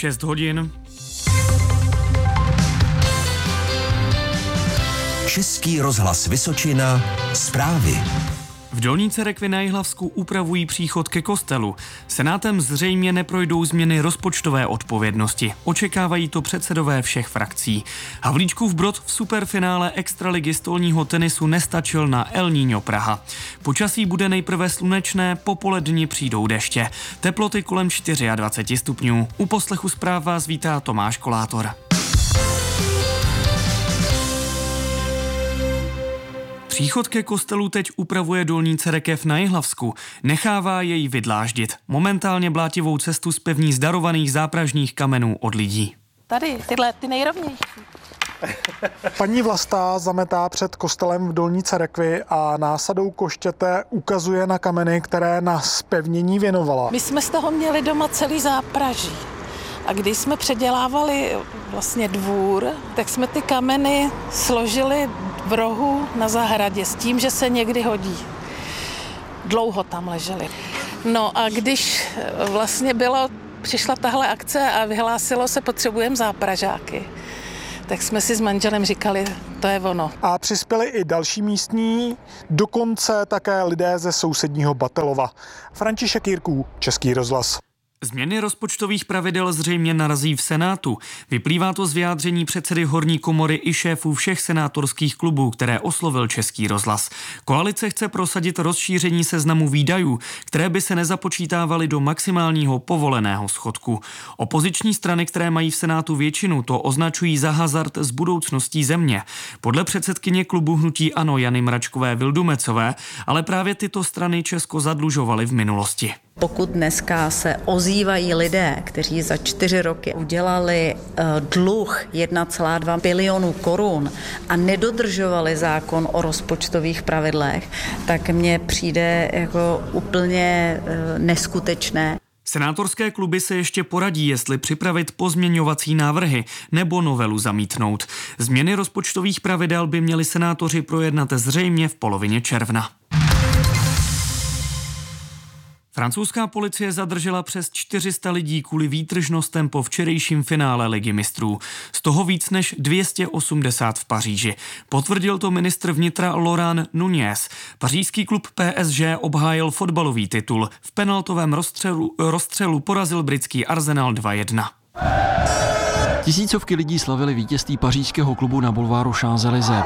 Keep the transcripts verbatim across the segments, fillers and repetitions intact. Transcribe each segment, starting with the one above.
šest hodin. Český rozhlas Vysočina, zprávy. V Dolní Cerekvi na Jihlavsku upravují příchod ke kostelu. Senátem zřejmě neprojdou změny rozpočtové odpovědnosti. Očekávají to předsedové všech frakcí. Havlíčkův Brod v superfinále extraligy stolního tenisu nestačil na El Niño Praha. Počasí bude nejprve slunečné, popoledni přijdou deště. Teploty kolem dvacet čtyři stupňů. U poslechu zpráv vás vítá Tomáš Kolátor. Příchod ke kostelu teď upravuje Dolní Cerekev na Jihlavsku. Nechává jej vydláždit. Momentálně blátivou cestu zpevní z darovaných zápražních kamenů od lidí. Tady, tyhle, ty nejrovnější. Paní Vlastá zametá před kostelem v Dolní Cerekvi a násadou koštěte ukazuje na kameny, které na zpevnění věnovala. My jsme z toho měli doma celý zápraží. A když jsme předělávali vlastně dvůr, tak jsme ty kameny složili v rohu na zahradě s tím, že se někdy hodí. Dlouho tam leželi. No a když vlastně bylo, přišla tahle akce a vyhlásilo se, potřebujeme zápražáky, tak jsme si s manželem říkali, to je ono. A přispěli i další místní, dokonce také lidé ze sousedního Batelova. František Jirků, Český rozhlas. Změny rozpočtových pravidel zřejmě narazí v Senátu. Vyplývá to z vyjádření předsedy horní komory i šéfů všech senátorských klubů, které oslovil Český rozhlas. Koalice chce prosadit rozšíření seznamu výdajů, které by se nezapočítávaly do maximálního povoleného schodku. Opoziční strany, které mají v Senátu většinu, to označují za hazard s budoucností země. Podle předsedkyně klubu hnutí ANO Jany Mračkové Vildumecové, ale právě tyto strany Česko zadlužovaly v minulosti. Pokud dneska se ozývají lidé, kteří za čtyři roky udělali dluh jedna celá dva bilionu korun a nedodržovali zákon o rozpočtových pravidlech, tak mně přijde jako úplně neskutečné. Senátorské kluby se ještě poradí, jestli připravit pozměňovací návrhy nebo novelu zamítnout. Změny rozpočtových pravidel by měli senátoři projednat zřejmě v polovině června. Francouzská policie zadržela přes čtyři sta lidí kvůli výtržnostem po včerejším finále Ligy mistrů. Z toho víc než dvě stě osmdesát v Paříži. Potvrdil to ministr vnitra Laurent Nunez. Pařížský klub P S G obhájil fotbalový titul. V penaltovém rozstřelu, rozstřelu porazil britský Arsenal dva jedna. Tisícovky lidí slavili vítězství pařížského klubu na bulváru Champs-Élysées.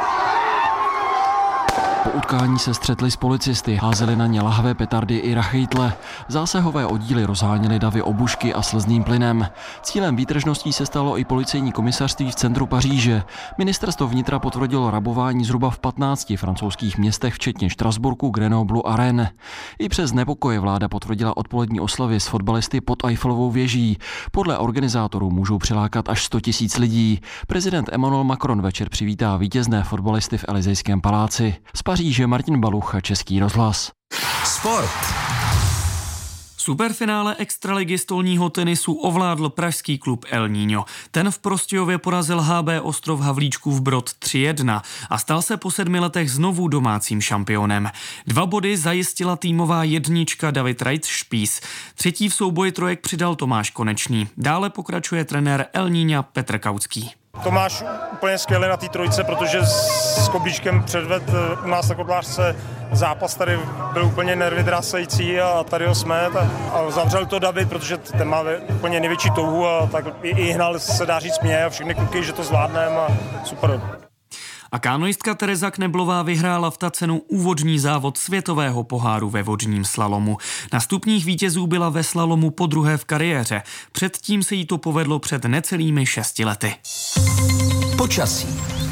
Po utkání se střetli s policisty, házeli na ně lahve, petardy i rachejtle. Zásahové oddíly rozháněly davy obušky a slzným plynem. Cílem výtržností se stalo i policejní komisařství v centru Paříže. Ministerstvo vnitra potvrdilo rabování zhruba v patnácti francouzských městech, včetně Štrasburku, Grenoblu a Rennes. I přes nepokoje vláda potvrdila odpolední oslavy s fotbalisty pod Eiffelovou věží. Podle organizátorů můžou přilákat až sto tisíc lidí. Prezident Emmanuel Macron večer přivítá vítězné fotbalisty v Elysejském paláci. Paříže Martin Baluch, Český rozhlas. Sport. Superfinále extraligy stolního tenisu ovládl pražský klub El Niño. Ten v Prostějově porazil H B Ostrov Havlíčkův Brod tři jedna a stal se po sedmi letech znovu domácím šampionem. Dva body zajistila týmová jednička David Reitz-Spies. Třetí v souboji trojek přidal Tomáš Konečný. Dále pokračuje trenér El Niña Petr Kautský. Tomáš úplně skvělý na té trojce, protože s Koblíčkem předved u nás na Kotlářce zápas, tady byl úplně nervy drásající a tady ho smet a, a zavřel to David, protože ten má úplně největší touhu a tak i, i hnal, se dá říct mě a všechny kluky, že to zvládneme a super. A kánoistka Tereza Kneblová vyhrála v Tacenu úvodní závod světového poháru ve vodním slalomu. Na stupních vítězů byla ve slalomu podruhé v kariéře. Předtím se jí to povedlo před necelými šesti lety. Počasí.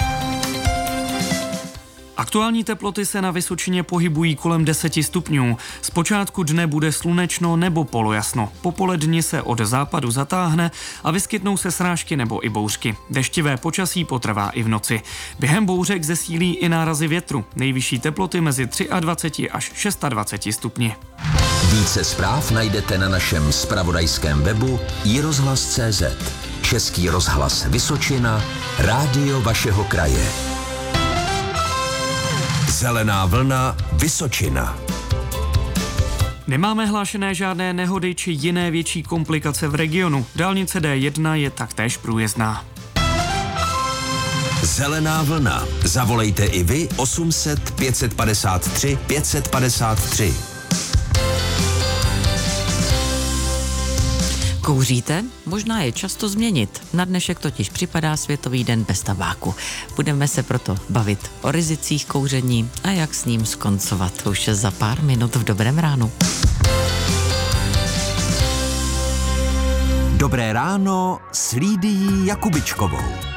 Aktuální teploty se na Vysočině pohybují kolem deseti stupňů. Zpočátku dne bude slunečno nebo polojasno. Popoledni se od západu zatáhne a vyskytnou se srážky nebo i bouřky. Deštivé počasí potrvá i v noci. Během bouřek zesílí i nárazy větru. Nejvyšší teploty mezi dvacet tři až dvacet šest stupni. Více zpráv najdete na našem zpravodajském webu i rozhlas tečka cé zet. Český rozhlas Vysočina, rádio vašeho kraje. Zelená vlna Vysočina. Nemáme hlášené žádné nehody či jiné větší komplikace v regionu. Dálnice D jedna je taktéž průjezdná. Zelená vlna. Zavolejte i vy osm set pět padesát tři pět padesát tři. Kouříte? Možná je čas to změnit. Na dnešek totiž připadá Světový den bez tabáku. Budeme se proto bavit o rizicích kouření a jak s ním skoncovat už za pár minut v Dobrém ránu. Dobré ráno s Lídií Jakubičkovou.